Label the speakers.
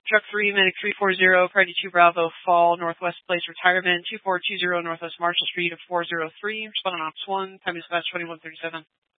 Speaker 1: Truck 3, Medic 340, Priority 2 Bravo, Fall, Northwest Place Retirement, 2420 Northwest Marshall Street of 403. Responding on Ops 1, time is dispatch 2137.